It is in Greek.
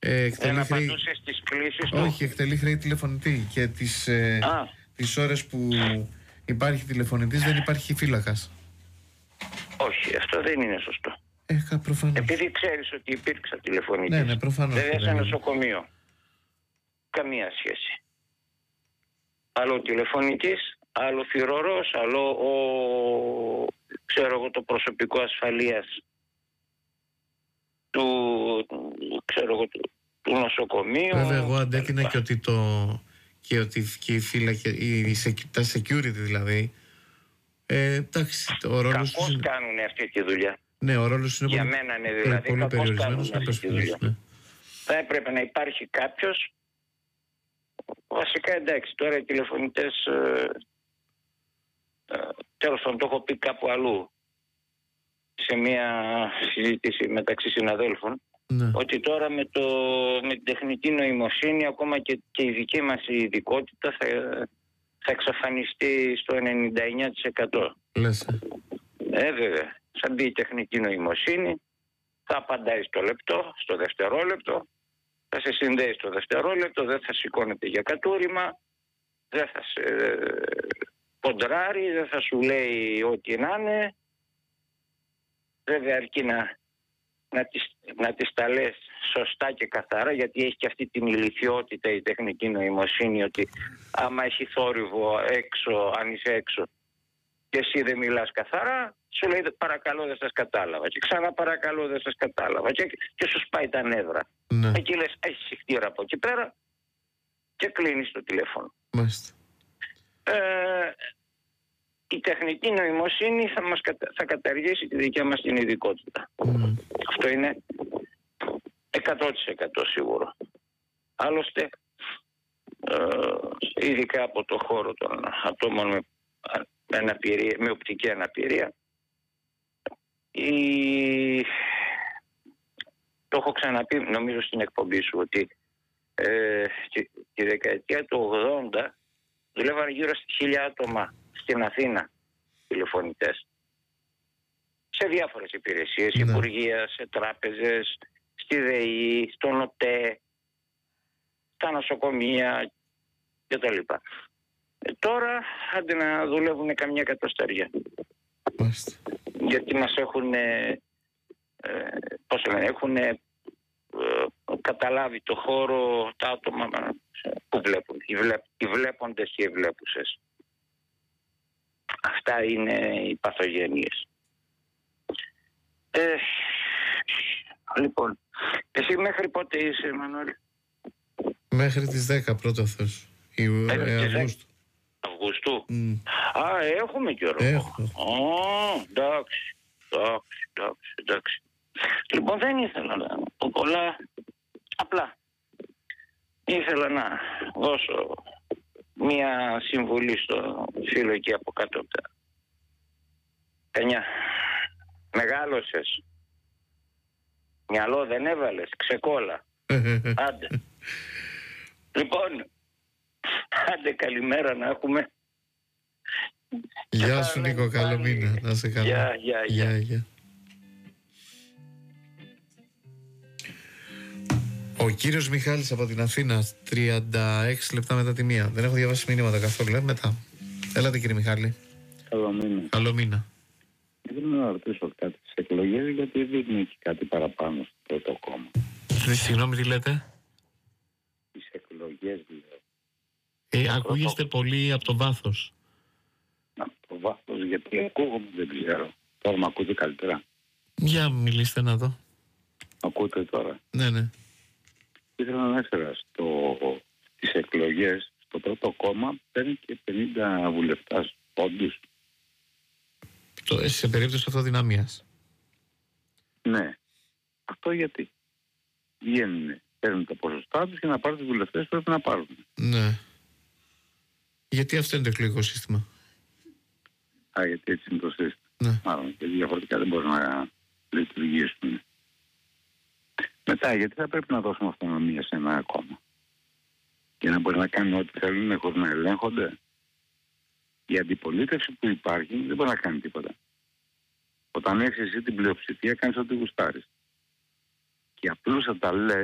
Δεν απαντούσε στις κλήσεις του. Όχι, εκτελεί χρέη τηλεφωνητή και τις ώρες που υπάρχει τηλεφωνητής δεν υπάρχει φύλακας. Όχι, αυτό δεν είναι σωστό. Προφανώς. Επειδή ξέρεις ότι υπήρξα τηλεφωνητής. Ναι, προφανώς. Δεν σε νοσοκομείο. Καμία σχέση. Άλλο τηλεφωνητής, άλλο θυρωρός, άλλο το προσωπικό ασφαλείας του νοσοκομείου. Βέβαια, εγώ αντέκεινα και ότι η φύλακη, τα security δηλαδή. Εντάξει, ο ρόλος τους είναι... κάνουν αυτή τη δουλειά. Ναι, ο ρόλος είναι για μένα είναι δηλαδή πολύ περιορισμένος. Ναι. Θα έπρεπε να υπάρχει κάποιος. Βασικά εντάξει, τώρα οι τηλεφωνητές τέλος πάντων το έχω πει κάπου αλλού σε μια συζήτηση μεταξύ συναδέλφων, ναι, ότι τώρα με την τεχνητή νοημοσύνη ακόμα και η δική μας ειδικότητα θα εξαφανιστεί στο 99%. Λες. Βέβαια, θα μπει η τεχνητή νοημοσύνη, θα απαντάει στο λεπτό, στο δευτερόλεπτο, θα σε συνδέει στο δευτερόλεπτο, δεν θα σηκώνεται για κατούριμα, δεν θα σε ποντράρει, δεν θα σου λέει ό,τι να είναι. Βέβαια αρκεί να τις τα λες σωστά και καθαρά, γιατί έχει και αυτή την ηλιθιότητα η τεχνητή νοημοσύνη, ότι άμα έχει θόρυβο έξω, αν είσαι έξω και εσύ δεν μιλάς καθαρά, σου λέει παρακαλώ δεν σας κατάλαβα και ξανά παρακαλώ δεν σας κατάλαβα και σου σπάει τα νεύρα. Ναι. Εκεί λες έχεις συχτήρα από εκεί πέρα και κλείνεις το τηλέφωνο. Μάλιστα. Η τεχνητή νοημοσύνη θα καταργήσει τη δικιά μας την ειδικότητα. Αυτό είναι 100% σίγουρο. Άλλωστε, ειδικά από το χώρο των ατόμων με οπτική αναπηρία, το έχω ξαναπεί νομίζω στην εκπομπή σου, ότι τη δεκαετία του 80 δουλεύαν γύρω στις 1.000 άτομα στην Αθήνα τηλεφωνητές σε διάφορες υπηρεσίες, υπουργεία, σε τράπεζες, στη ΔΕΗ, στον ΟΤΕ, στα νοσοκομεία κτλ. Τώρα άντε να δουλεύουν καμιά εκατοστάρια. Γιατί μας έχουν έχουν καταλάβει το χώρο τα άτομα που βλέπουν, οι βλέποντες και οι βλέπουσες. Αυτά είναι οι παθογένειες. Λοιπόν, εσύ μέχρι πότε είσαι, Μανώλη? Μέχρι τις 10 πρώτο Θεός Αυγούστου. Αυγούστου. Έχουμε καιρό. Εντάξει. Λοιπόν, δεν ήθελα να πω πολλά. Απλά ήθελα να δώσω μια συμβουλή στο φίλο εκεί από κάτω από τα Κανιά. Μεγάλωσες. Μυαλό δεν έβαλες. Ξεκόλα. Άντε. Λοιπόν, άντε καλημέρα να έχουμε. Γεια σου Νίκο, καλό μήνα. Να σε καλά. Γεια. Ο κύριος Μιχάλης από την Αθήνα, 36 λεπτά μετά τη 1. Δεν έχω διαβάσει μηνύματα καθόλου, μετά. Έλατε κύριε Μιχάλη. Καλό μήνα. Θέλω να ρωτήσω κάτι στις εκλογές, γιατί δεν είναι εκεί κάτι παραπάνω στο πρώτο κόμμα. Συγγνώμη, τι λέτε? Τις εκλογές λέω. Ακούγεστε πολύ από το βάθος. Από το βάθος, γιατί ακούγομαι, δεν ξέρω. Τώρα με ακούτε καλύτερα? Για μιλήστε να δω. Ακούτε τώρα? Ναι. Ήθελα να έφερα στις εκλογές, στο πρώτο κόμμα παίρνει και 50 βουλευτάς πόντους. Σε περίπτωση αυτοδυναμίας. Ναι. Αυτό γιατί? Βγαίνουν, παίρνουν τα ποσοστά τους και να πάρουν τους βουλευτές πρέπει να πάρουν. Ναι. Γιατί αυτό είναι το εκλογικό σύστημα. Γιατί έτσι είναι το σύστημα. Ναι. Μάλλον και διαφορετικά δεν μπορούν να λειτουργήσουν. Μετά, γιατί θα πρέπει να δώσουμε αυτονομία σε ένα κόμμα? Για να μπορεί να κάνουν ό,τι θέλουν χωρίς να ελέγχονται. Η αντιπολίτευση που υπάρχει δεν μπορεί να κάνει τίποτα. Όταν έχεις εσύ την πλειοψηφία, κάνεις ό,τι γουστάρεις. Και απλώς θα τα λες